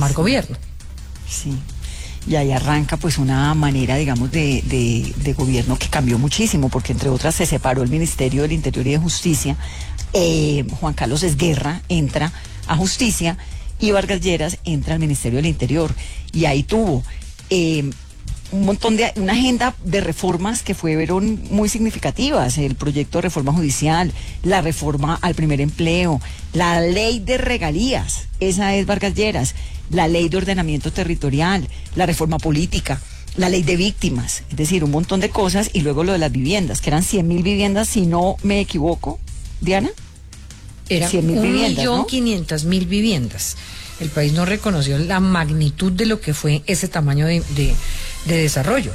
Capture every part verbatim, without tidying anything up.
formar sí. gobierno. Sí. Y ahí arranca pues una manera, digamos, de, de, de gobierno que cambió muchísimo, porque entre otras se separó el Ministerio del Interior y de Justicia, eh, Juan Carlos Esguerra entra a Justicia y Vargas Lleras entra al Ministerio del Interior, y ahí tuvo eh, un montón de, una agenda de reformas que fueron muy significativas: el proyecto de reforma judicial, la reforma al primer empleo, la ley de regalías, esa es Vargas Lleras, la ley de ordenamiento territorial, la reforma política, la ley de víctimas, es decir, un montón de cosas, y luego lo de las viviendas, que eran cien mil viviendas, si no me equivoco, Diana. Era un millón quinientas mil viviendas. El país no reconoció la magnitud de lo que fue ese tamaño de, de, de desarrollo.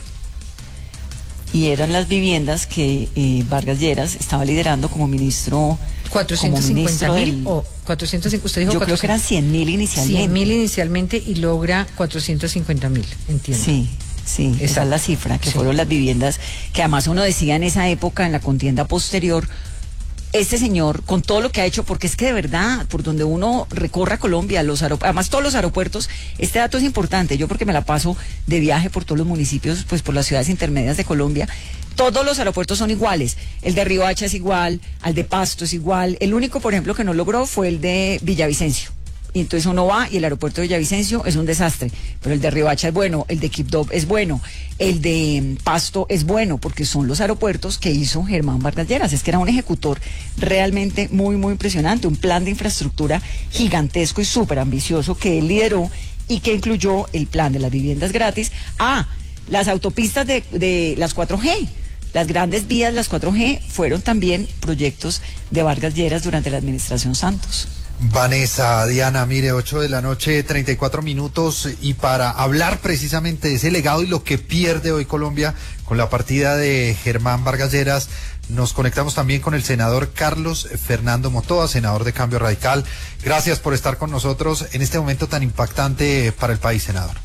Y eran las viviendas que eh, Vargas Lleras estaba liderando como ministro. cuatrocientos cincuenta mil o cuatrocientos cincuenta, usted dijo yo cuatrocientos, creo que eran cien mil inicialmente. cien mil inicialmente y logra cuatrocientos cincuenta mil, entiendo. Sí, sí, Exacto. esa es la cifra, que sí. fueron las viviendas que además uno decía en esa época, en la contienda posterior, este señor, con todo lo que ha hecho, porque es que de verdad, por donde uno recorra Colombia, los aeropuertos, además todos los aeropuertos, este dato es importante, yo porque me la paso de viaje por todos los municipios, pues por las ciudades intermedias de Colombia, todos los aeropuertos son iguales, el de Riohacha es igual, al de Pasto es igual, el único, por ejemplo, que no logró fue el de Villavicencio. Y entonces uno va y el aeropuerto de Villavicencio es un desastre, pero el de Riohacha es bueno, el de Quibdó es bueno, el de Pasto es bueno, porque son los aeropuertos que hizo Germán Vargas Lleras. Es que era un ejecutor realmente muy, muy impresionante, un plan de infraestructura gigantesco y súper ambicioso que él lideró y que incluyó el plan de las viviendas gratis. Ah, las autopistas de, de las cuatro G. Las grandes vías, las cuatro G, fueron también proyectos de Vargas Lleras durante la administración Santos. Vanessa, Diana, mire, ocho de la noche, treinta y cuatro minutos, y para hablar precisamente de ese legado y lo que pierde hoy Colombia con la partida de Germán Vargas Lleras, nos conectamos también con el senador Carlos Fernando Motoa, senador de Cambio Radical. Gracias por estar con nosotros en este momento tan impactante para el país, senador.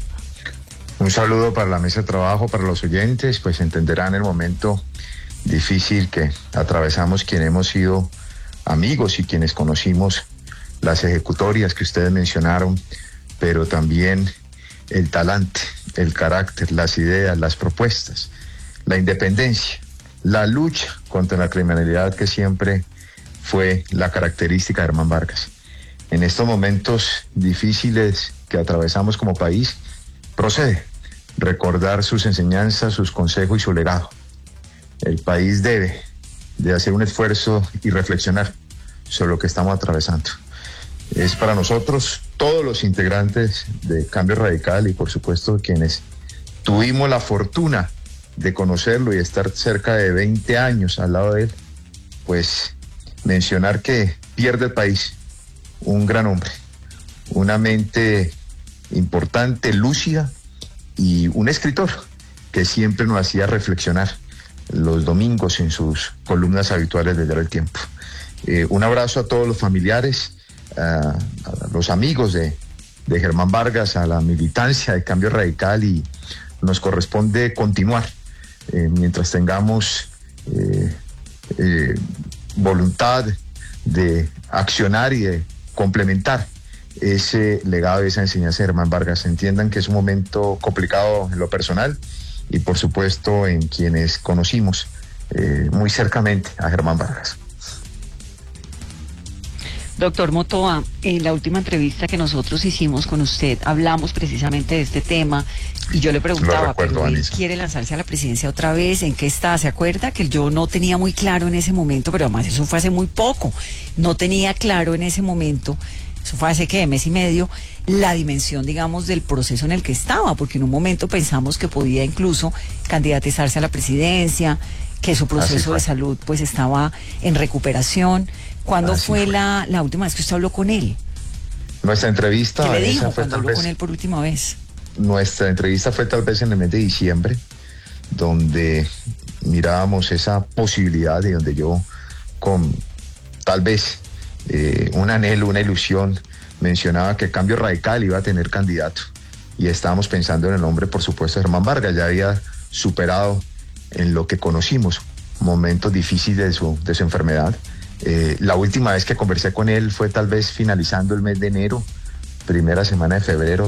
Un saludo para la mesa de trabajo, para los oyentes, pues entenderán el momento difícil que atravesamos quienes hemos sido amigos y quienes conocimos las ejecutorias que ustedes mencionaron, pero también el talante, el carácter, las ideas, las propuestas, la independencia, la lucha contra la criminalidad que siempre fue la característica de Germán Vargas. En estos momentos difíciles que atravesamos como país, procede recordar sus enseñanzas, sus consejos y su legado. El país debe de hacer un esfuerzo y reflexionar sobre lo que estamos atravesando. Es para nosotros, todos los integrantes de Cambio Radical y por supuesto quienes tuvimos la fortuna de conocerlo y estar cerca de veinte años al lado de él, pues mencionar que pierde el país un gran hombre, una mente importante, lúcida y un escritor que siempre nos hacía reflexionar los domingos en sus columnas habituales de Diario El Tiempo. Eh, un abrazo a todos los familiares, a, a los amigos de, de Germán Vargas, a la militancia de Cambio Radical, y nos corresponde continuar eh, mientras tengamos eh, eh, voluntad de accionar y de complementar ese legado y esa enseñanza de Germán Vargas. Entiendan que es un momento complicado en lo personal y por supuesto en quienes conocimos eh, muy cercamente a Germán Vargas. Doctor Motoa, en la última entrevista que nosotros hicimos con usted, hablamos precisamente de este tema y yo le preguntaba, recuerdo, ¿pero él Vanessa. quiere lanzarse a la presidencia otra vez? ¿En qué está? ¿Se acuerda? Que yo no tenía muy claro en ese momento, pero además eso fue hace muy poco. No tenía claro en ese momento, eso fue hace, ¿qué? Mes y medio, la dimensión, digamos, del proceso en el que estaba, porque en un momento pensamos que podía incluso candidatizarse a la presidencia, que su proceso de salud pues estaba en recuperación. ¿Cuándo Así fue, fue. La, la última vez que usted habló con él? Nuestra entrevista, ¿Qué le Vanessa, dijo fue cuando tal habló vez, con él por última vez? Nuestra entrevista fue tal vez en el mes de diciembre, donde mirábamos esa posibilidad y donde yo, con tal vez eh, un anhelo, una ilusión, mencionaba que Cambio Radical iba a tener candidato. Y estábamos pensando en el nombre, por supuesto, de Germán Vargas. Ya había superado en lo que conocimos momentos difíciles de su, de su enfermedad. Eh, la última vez que conversé con él fue tal vez finalizando el mes de enero, primera semana de febrero.